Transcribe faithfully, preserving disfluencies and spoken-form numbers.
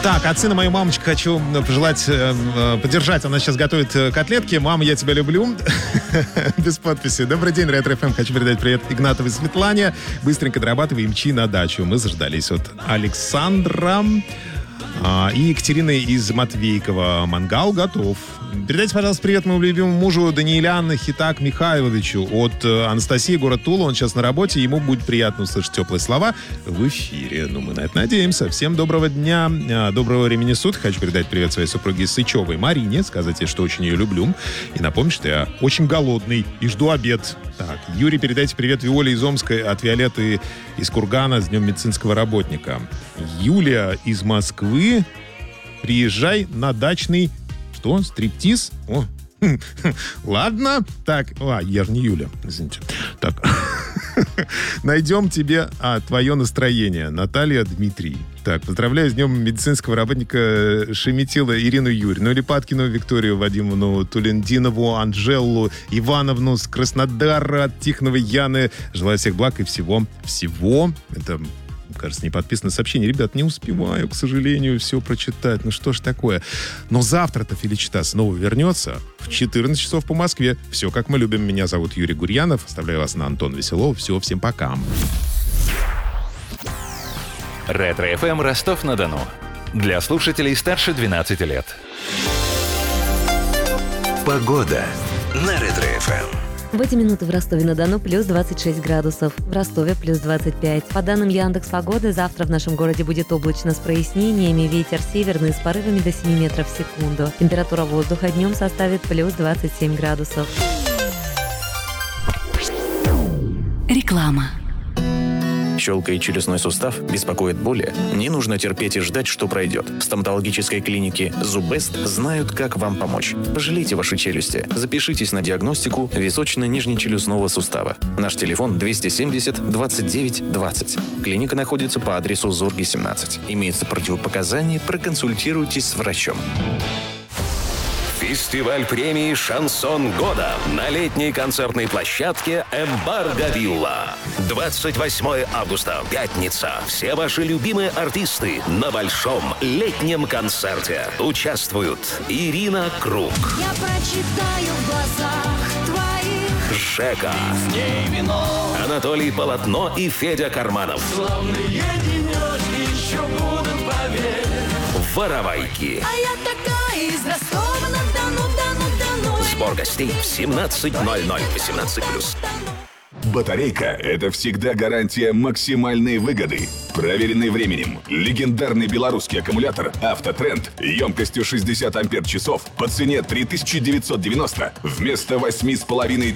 Так, от сына моей мамочки хочу пожелать, э, поддержать. Она сейчас готовит котлетки. Мама, я тебя люблю. Без подписи. Добрый день, Ретро эф эм. Хочу передать привет Игнатовой Светлане. Быстренько дорабатывай и мчи на дачу. Мы заждались от Александра а, и Екатерины из Матвейкова. Мангал готов. Передайте, пожалуйста, привет моему любимому мужу Данииляну Хитак Михайловичу от Анастасии, город Тула. Он сейчас на работе, ему будет приятно услышать теплые слова в эфире. Ну, мы на это надеемся. Всем доброго дня, доброго времени суток. Хочу передать привет своей супруге Сычевой Марине, сказать ей, что очень ее люблю. И напомнить, что я очень голодный и жду обед. Так, Юрий, передайте привет Виоле из Омска, от Виолетты из Кургана с Днем медицинского работника. Юлия из Москвы, приезжай на дачный... Что? Стриптиз? О, ладно. Так, а, я же не Юля, извините. Так, найдем тебе а, твое настроение. Наталья Дмитрий. Так, поздравляю с Днем медицинского работника Шеметила Ирину Юрьевну, Липаткину Викторию Вадимовну, Тулендинову Анжелу Ивановну с Краснодара, Тихоновой Яны. Желаю всех благ и всего, всего. Это... Кажется, не подписано сообщение. Ребят, не успеваю, к сожалению, все прочитать. Ну что ж такое. Но завтра-то Феличита снова вернется в четырнадцать часов по Москве. Все, как мы любим. Меня зовут Юрий Гурьянов. Оставляю вас на Антон Веселов. Все, всем пока. Ретро эф эм Ростов-на-Дону. Для слушателей старше двенадцати лет. Погода на Ретро эф эм. В эти минуты в Ростове-на-Дону плюс двадцать шесть градусов, в Ростове плюс двадцать пять. По данным Яндекс.Погоды, завтра в нашем городе будет облачно с прояснениями, ветер северный с порывами до семи метров в секунду. Температура воздуха днем составит плюс двадцать семь градусов. Реклама. Щелкает челюстной сустав, беспокоит боли? Не нужно терпеть и ждать, что пройдет. В стоматологической клинике «Зуббест» знают, как вам помочь. Пожалейте ваши челюсти. Запишитесь на диагностику височно-нижнечелюстного сустава. Наш телефон двести семьдесят двадцать девять двадцать. Клиника находится по адресу Зорги, семнадцать. Имеются противопоказания, проконсультируйтесь с врачом. Фестиваль премии «Шансон года» на летней концертной площадке «Эмбарго Вилла». двадцать восьмого августа, пятница. Все ваши любимые артисты на большом летнем концерте. Участвуют Ирина Круг, Я прочитаю в глазах твоих, Жека, с ней вино. Анатолий Полотно и Федя Карманов. Славные денечки еще будут, поверь. Воровайки. А я такая из Ростова-на-Дону, Дону, Дону. Сбор гостей в семнадцать ноль ноль, восемнадцать плюс. Батарейка – это всегда гарантия максимальной выгоды. Проверенный временем, легендарный белорусский аккумулятор «Автотренд» емкостью шестьдесят ампер-часов по цене три тысячи девятьсот девяносто вместо восемь с половиной